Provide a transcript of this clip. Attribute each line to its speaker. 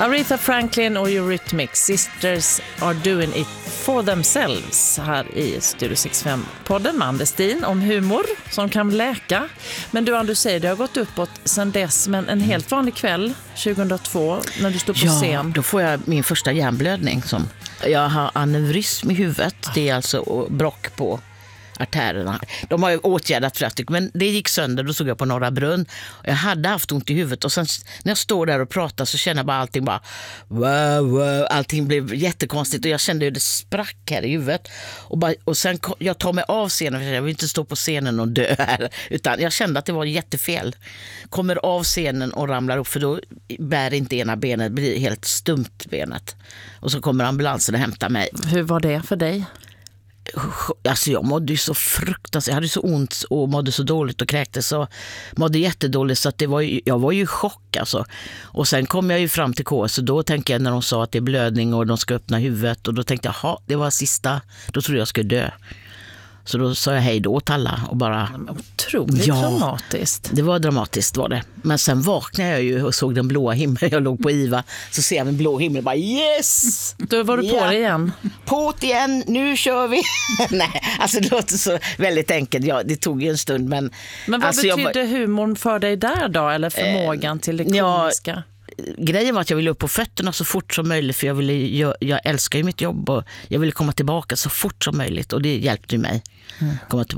Speaker 1: Aretha Franklin och Eurythmics Sisters are doing it for themselves här i Studio 65-podden med Anders Stin om humor som kan läka. Men du Anders säger, det har gått uppåt sedan dess, men en helt vanlig kväll 2002 när du står på scen.
Speaker 2: Ja, då får jag min första hjärnblödning. Jag har aneurysm i huvudet, det är alltså brock på artärerna. De har ju åtgärdat flera, men det gick sönder. Då såg jag på Norra Brunn. Jag hade haft ont i huvudet och sen när jag står där och pratar så känner jag bara allting bara wow. Allting blev jättekonstigt och jag kände hur det sprack här i huvudet. Och sen jag tar mig av scenen, för jag vill inte stå på scenen och dö här, utan jag kände att det var jättefel. Kommer av scenen och ramlar upp, för då bär inte ena benet, blir helt stumt benet. Och så kommer ambulansen och hämtar mig.
Speaker 1: Hur var det för dig?
Speaker 2: Alltså jag mådde ju så fruktansvärt, jag hade så ont och mådde så dåligt och kräktes så mådde jättedåligt, så att jag var ju i chock alltså. Och sen kom jag ju fram till KS och då tänkte jag, när de sa att det är blödning och de ska öppna huvudet, och då tänkte jag, det var sista, då trodde jag skulle dö. Så då sa jag hej då till alla och bara...
Speaker 1: Otroligt dramatiskt.
Speaker 2: Det var dramatiskt var det. Men sen vaknade jag ju och såg den blåa himlen. Jag låg på IVA, så ser jag en blå himmel och bara yes!
Speaker 1: Då var du på det igen.
Speaker 2: På't igen, nu kör vi. Nej, alltså det låter så väldigt enkelt. Ja, det tog ju en stund. Men
Speaker 1: vad
Speaker 2: alltså,
Speaker 1: betydde humorn för dig där då? Eller förmågan till det komiska?
Speaker 2: Ja, grejen var att jag ville upp på fötterna så fort som möjligt, för jag älskar ju mitt jobb och jag ville komma tillbaka så fort som möjligt, och det hjälpte ju mig komma tillbaka.